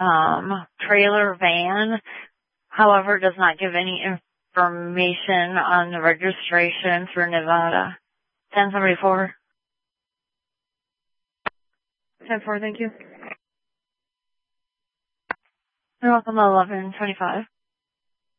trailer van. However, does not give any information on the registration for Nevada. 1074. 10-4, thank you. You're welcome, 1125.